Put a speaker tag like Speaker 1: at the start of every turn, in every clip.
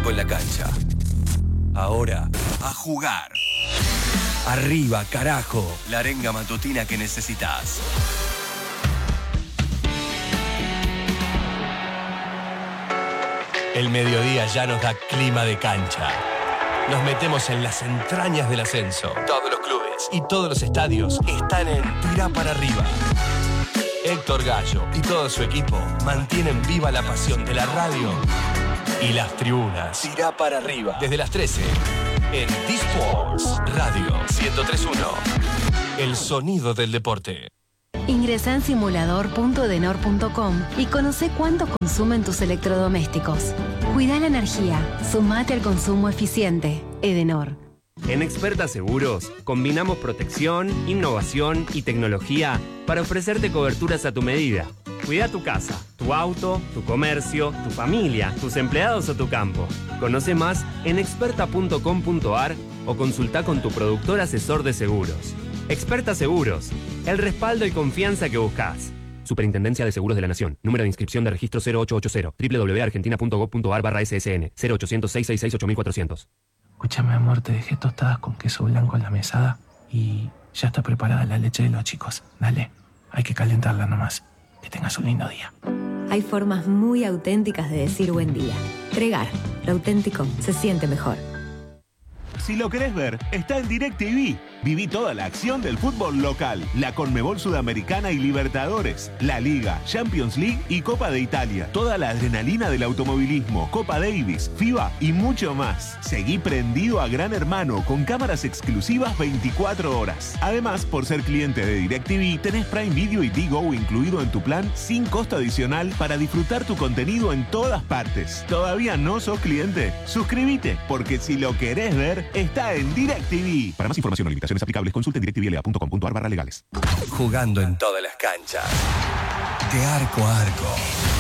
Speaker 1: en la cancha. Ahora, a jugar. Arriba, carajo. La arenga matutina que necesitas. El mediodía ya nos da clima de cancha. Nos metemos en las entrañas del ascenso. Todos los clubes y todos los estadios están en Tirá para arriba. Héctor Gallo y todo su equipo mantienen viva la pasión de la radio y las tribunas. Tirá para arriba. Desde las 13 en D-Sports Radio 103.1. El sonido del deporte.
Speaker 2: Ingresá en simulador.edenor.com y conoce cuánto consumen tus electrodomésticos. Cuida la energía. Sumate al consumo eficiente. Edenor.
Speaker 3: En Experta Seguros, combinamos protección, innovación y tecnología para ofrecerte coberturas a tu medida. Cuida tu casa, tu auto, tu comercio, tu familia, tus empleados o tu campo. Conoce más en experta.com.ar o consulta con tu productor asesor de seguros. Experta Seguros, el respaldo y confianza que buscas. Superintendencia de Seguros de la Nación. Número de inscripción de registro 0880 www.argentina.gov.ar/ssn 0800 666 8400.
Speaker 4: Escúchame, amor, te dejé tostadas con queso blanco en la mesada y ya está preparada la leche de los chicos. Dale, hay que calentarla nomás. Que tengas un lindo día.
Speaker 2: Hay formas muy auténticas de decir buen día. Tregar, lo auténtico se siente mejor.
Speaker 5: Si lo querés ver, está en DirecTV. Viví toda la acción del fútbol local, la Conmebol Sudamericana y Libertadores, la Liga, Champions League y Copa de Italia. Toda la adrenalina del automovilismo, Copa Davis, FIBA y mucho más. Seguí prendido a Gran Hermano con cámaras exclusivas 24 horas. Además, por ser cliente de DirecTV, tenés Prime Video y Digo incluido en tu plan sin costo adicional para disfrutar tu contenido en todas partes. ¿Todavía no sos cliente? Suscríbete, porque si lo querés ver, está en DirecTV. Para más información o limitaciones aplicables, consulte en directvla.com.ar/legales.
Speaker 1: Jugando en todas las canchas. De arco a arco.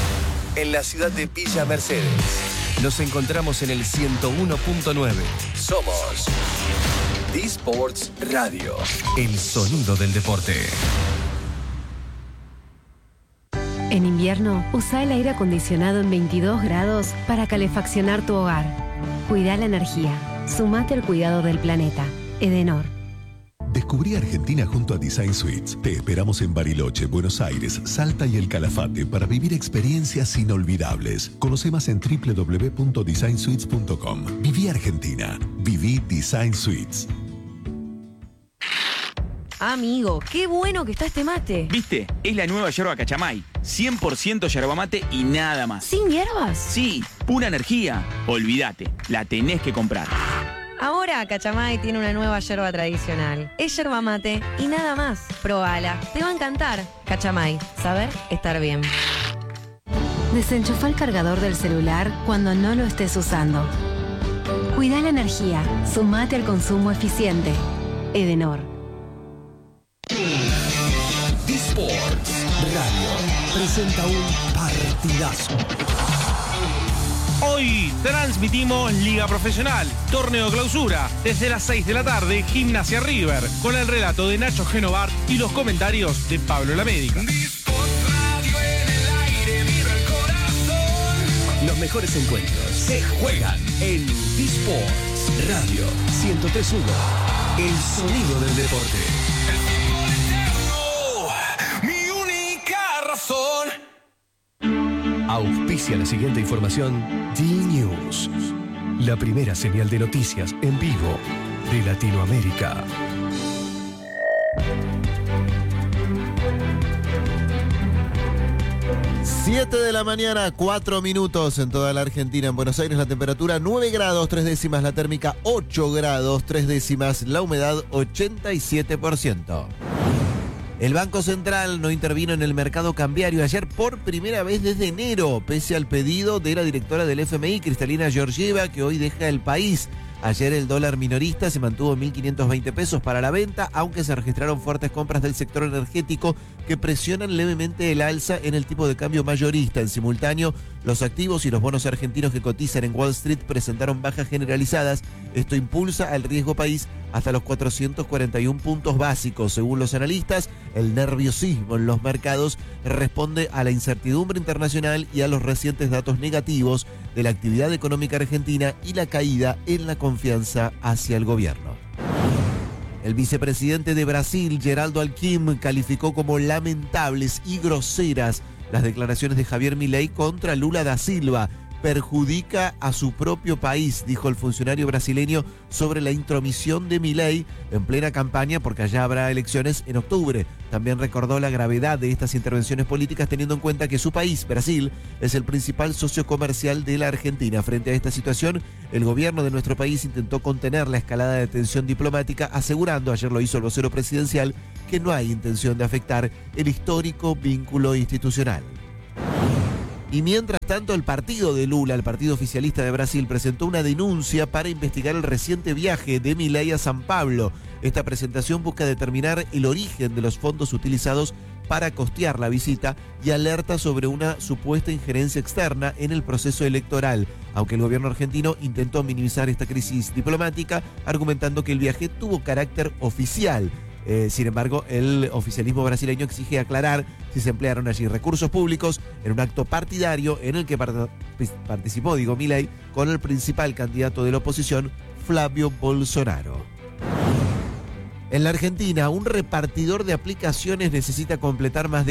Speaker 1: En la ciudad de Villa Mercedes. Nos encontramos en el 101.9. Somos D-Sports Radio. El sonido del deporte.
Speaker 2: En invierno, usa el aire acondicionado en 22 grados para calefaccionar tu hogar. Cuida la energía. Sumate al cuidado del planeta. Edenor.
Speaker 6: Descubrí Argentina junto a Design Suites. Te esperamos en Bariloche, Buenos Aires, Salta y El Calafate para vivir experiencias inolvidables. Conoce más en www.designsuites.com. Viví Argentina. Viví Design Suites.
Speaker 7: Amigo, qué bueno que está este mate.
Speaker 8: ¿Viste? Es la nueva yerba Cachamay. 100% yerba mate y nada más.
Speaker 7: ¿Sin hierbas?
Speaker 8: Sí, pura energía. Olvídate, la tenés que comprar.
Speaker 7: Ahora Cachamay tiene una nueva yerba tradicional. Es yerba mate y nada más. Probala, te va a encantar. Cachamay, saber estar bien.
Speaker 2: Desenchufa el cargador del celular cuando no lo estés usando. Cuida la energía. Sumate al consumo eficiente. Edenor.
Speaker 1: D-Sports Radio presenta un partidazo.
Speaker 9: Hoy transmitimos Liga Profesional, torneo clausura, desde las 6 de la tarde, Gimnasia River, con el relato de Nacho Genovar y los comentarios de Pablo Lamérica.
Speaker 1: Los mejores encuentros se juegan en D-Sports Radio 103.1. El sonido del deporte. Mi única razón. Auspicia la siguiente información D-News, la primera señal de noticias en vivo de Latinoamérica.
Speaker 10: Siete de la mañana, 4 minutos en toda la Argentina. En Buenos Aires la temperatura 9 grados, 3 décimas, la térmica 8 grados, 3 décimas, la humedad 87%. El Banco Central no intervino en el mercado cambiario ayer por primera vez desde enero, pese al pedido de la directora del FMI, Cristalina Georgieva, que hoy deja el país. Ayer el dólar minorista se mantuvo en 1.520 pesos para la venta, aunque se registraron fuertes compras del sector energético que presionan levemente el alza en el tipo de cambio mayorista. En simultáneo, Los activos y los bonos argentinos que cotizan en Wall Street presentaron bajas generalizadas. Esto impulsa al riesgo país hasta los 441 puntos básicos. Según los analistas, el nerviosismo en los mercados responde a la incertidumbre internacional y a los recientes datos negativos de la actividad económica argentina y la caída en la confianza hacia el gobierno. El vicepresidente de Brasil, Geraldo Alckmin, calificó como lamentables y groseras las declaraciones de Javier Milei contra Lula da Silva. Perjudica a su propio país, dijo el funcionario brasileño sobre la intromisión de Milei en plena campaña, porque allá habrá elecciones en octubre. También recordó la gravedad de estas intervenciones políticas, teniendo en cuenta que su país, Brasil, es el principal socio comercial de la Argentina. Frente a esta situación, el gobierno de nuestro país intentó contener la escalada de tensión diplomática, asegurando, ayer lo hizo el vocero presidencial, que no hay intención de afectar el histórico vínculo institucional. Y mientras tanto, el partido de Lula, el partido oficialista de Brasil, presentó una denuncia para investigar el reciente viaje de Milei a San Pablo. Esta presentación busca determinar el origen de los fondos utilizados para costear la visita y alerta sobre una supuesta injerencia externa en el proceso electoral, aunque el gobierno argentino intentó minimizar esta crisis diplomática, argumentando que el viaje tuvo carácter oficial. Sin embargo, el oficialismo brasileño exige aclarar si se emplearon allí recursos públicos en un acto partidario en el que participó, Milei, con el principal candidato de la oposición, Flavio Bolsonaro. En la Argentina, un repartidor de aplicaciones necesita completar más de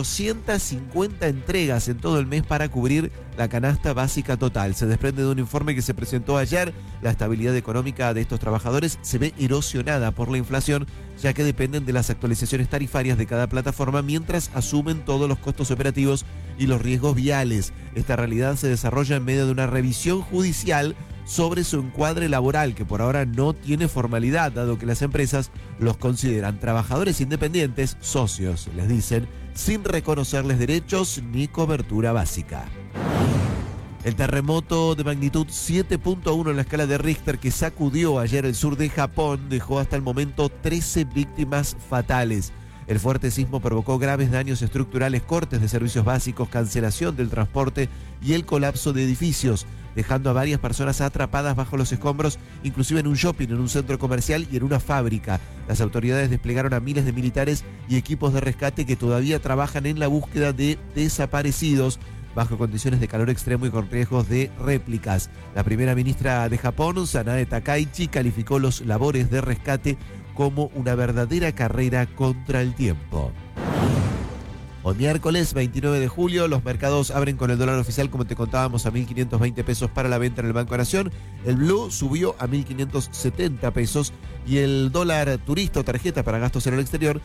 Speaker 10: 450 entregas en todo el mes para cubrir la canasta básica total. Se desprende de un informe que se presentó ayer. La estabilidad económica de estos trabajadores se ve erosionada por la inflación, ya que dependen de las actualizaciones tarifarias de cada plataforma mientras asumen todos los costos operativos y los riesgos viales. Esta realidad se desarrolla en medio de una revisión judicial sobre su encuadre laboral, que por ahora no tiene formalidad, dado que las empresas los consideran trabajadores independientes, socios, les dicen, sin reconocerles derechos ni cobertura básica. El terremoto de magnitud 7.1 en la escala de Richter que sacudió ayer el sur de Japón dejó hasta el momento 13 víctimas fatales. El fuerte sismo provocó graves daños estructurales, cortes de servicios básicos, cancelación del transporte y el colapso de edificios, dejando a varias personas atrapadas bajo los escombros, inclusive en un shopping, en un centro comercial y en una fábrica. Las autoridades desplegaron a miles de militares y equipos de rescate que todavía trabajan en la búsqueda de desaparecidos bajo condiciones de calor extremo y con riesgos de réplicas. La primera ministra de Japón, Sanae Takaichi, calificó los labores de rescate como una verdadera carrera contra el tiempo. Hoy miércoles 29 de julio, los mercados abren con el dólar oficial, como te contábamos, a 1.520 pesos para la venta en el Banco Nación. El blue subió a 1.570 pesos y el dólar turista o tarjeta para gastos en el exterior,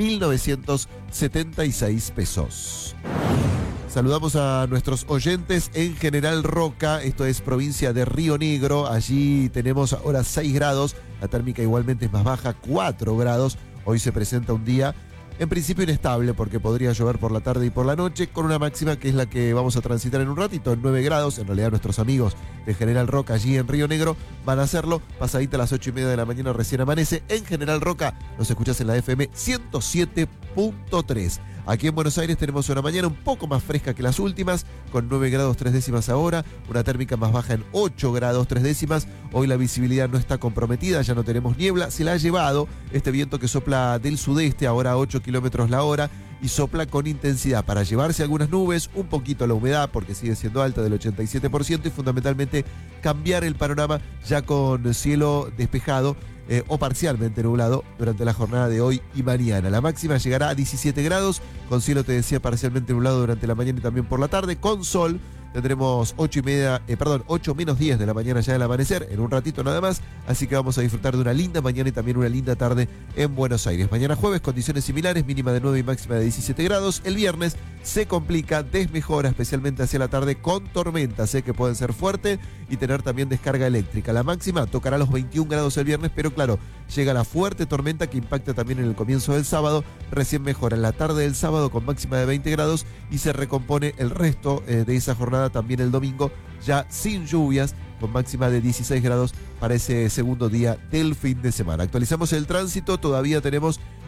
Speaker 10: 1.976 pesos. Saludamos a nuestros oyentes en General Roca, esto es provincia de Río Negro. Allí tenemos ahora 6 grados, la térmica igualmente es más baja, 4 grados. Hoy se presenta un día en principio inestable porque podría llover por la tarde y por la noche, con una máxima que es la que vamos a transitar en un ratito, en 9 grados. En realidad nuestros amigos de General Roca allí en Río Negro van a hacerlo pasadita a las 8:30 de la mañana, recién amanece. En General Roca nos escuchás en la FM 107.3. Aquí en Buenos Aires tenemos una mañana un poco más fresca que las últimas, con 9 grados 3 décimas ahora, una térmica más baja en 8 grados 3 décimas. Hoy la visibilidad no está comprometida, ya no tenemos niebla, se la ha llevado este viento que sopla del sudeste, ahora a 8 kilómetros la hora, y sopla con intensidad para llevarse algunas nubes, un poquito la humedad porque sigue siendo alta del 87% y fundamentalmente cambiar el panorama ya con cielo despejado o parcialmente nublado durante la jornada de hoy y mañana. La máxima llegará a 17 grados, con cielo, te decía, parcialmente nublado durante la mañana y también por la tarde, con sol. Tendremos 8 menos 10 de la mañana ya del amanecer, en un ratito nada más, así que vamos a disfrutar de una linda mañana y también una linda tarde en Buenos Aires. Mañana jueves, condiciones similares, mínima de 9 y máxima de 17 grados. El viernes se complica, desmejora especialmente hacia la tarde con tormentas, que pueden ser fuertes y tener también descarga eléctrica. La máxima tocará los 21 grados el viernes, pero claro, llega la fuerte tormenta que impacta también en el comienzo del sábado. Recién mejora en la tarde del sábado con máxima de 20 grados y se recompone el resto de esa jornada también el domingo, ya sin lluvias, con máxima de 16 grados para ese segundo día del fin de semana. Actualizamos el tránsito, todavía tenemos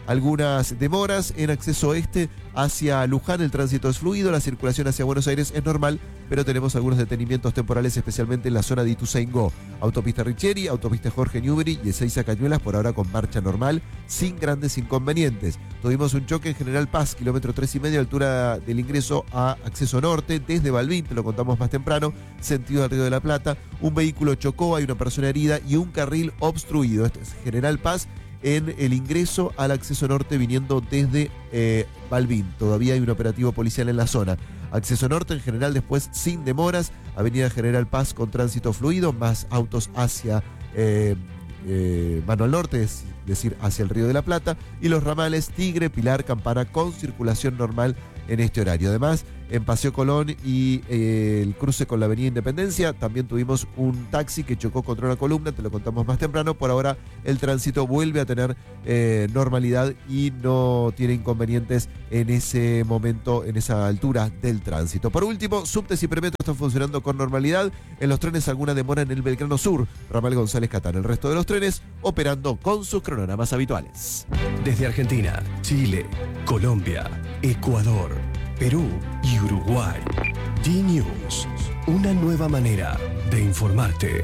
Speaker 10: algunas demoras en acceso oeste hacia Luján. El tránsito es fluido, la circulación hacia Buenos Aires es normal, pero tenemos algunos detenimientos temporales, especialmente en la zona de Ituzaingó. Autopista Richeri, autopista Jorge Newbery y Ezeiza Cañuelas por ahora con marcha normal, sin grandes inconvenientes. Tuvimos un choque en General Paz, kilómetro 3,5, altura del ingreso a acceso norte, desde Balbín, te lo contamos más temprano, sentido del Río de la Plata. Un vehículo chocó, hay una persona herida y un carril obstruido. Este es General Paz en el ingreso al acceso norte viniendo desde Balbín. Todavía hay un operativo policial en la zona. Acceso norte en general después sin demoras. Avenida General Paz con tránsito fluido, más autos hacia mano al norte, es decir, hacia el Río de la Plata. Y los ramales Tigre, Pilar, Campana con circulación normal en este horario. Además, en Paseo Colón y el cruce con la Avenida Independencia, también tuvimos un taxi que chocó contra una columna, te lo contamos más temprano. Por ahora el tránsito vuelve a tener normalidad y no tiene inconvenientes en ese momento, en esa altura del tránsito. Por último, subtes y premetro están funcionando con normalidad. En los trenes alguna demora en el Belgrano Sur, ramal González Catán. El resto de los trenes operando con sus cronogramas habituales.
Speaker 1: Desde Argentina, Chile, Colombia, Ecuador, Perú y Uruguay. D-News, una nueva manera de informarte.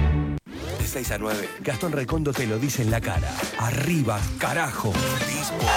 Speaker 1: De 6 a 9, Gastón Recondo te lo dice en la cara. Arriba, carajo.